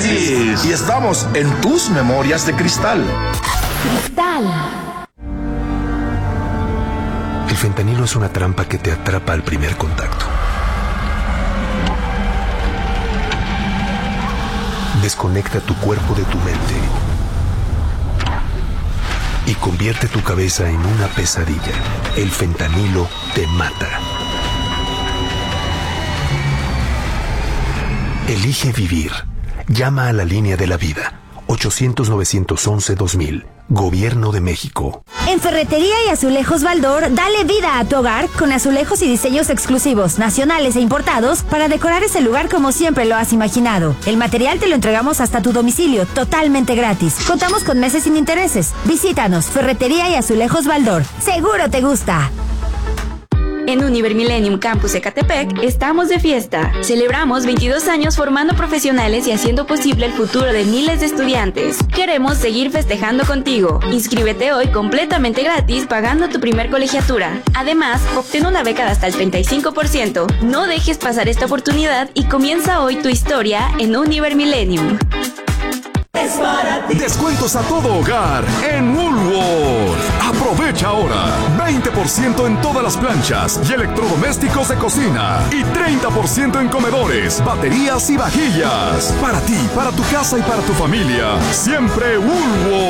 Génesis. Y estamos en tus memorias de cristal. El fentanilo es una trampa que te atrapa al primer contacto. Desconecta tu cuerpo de tu mente y convierte tu cabeza en una pesadilla. El fentanilo te mata. Elige vivir. Llama a la línea de la vida. 800-911-2000. Gobierno de México. En Ferretería y Azulejos Baldor, dale vida a tu hogar con azulejos y diseños exclusivos, nacionales e importados para decorar ese lugar como siempre lo has imaginado. El material te lo entregamos hasta tu domicilio, totalmente gratis. Contamos con meses sin intereses. Visítanos, Ferretería y Azulejos Baldor. Seguro te gusta. En Univer Millennium Campus Ecatepec estamos de fiesta. Celebramos 22 años formando profesionales y haciendo posible el futuro de miles de estudiantes. Queremos seguir festejando contigo. Inscríbete hoy completamente gratis pagando tu primer colegiatura. Además, obtén una beca de hasta el 35%. No dejes pasar esta oportunidad y comienza hoy tu historia en Univer Millennium. Descuentos a todo hogar en Woolworth. Aprovecha ahora 20% en todas las planchas y electrodomésticos de cocina y 30% en comedores, baterías y vajillas. Para ti, para tu casa y para tu familia, siempre Woolworth.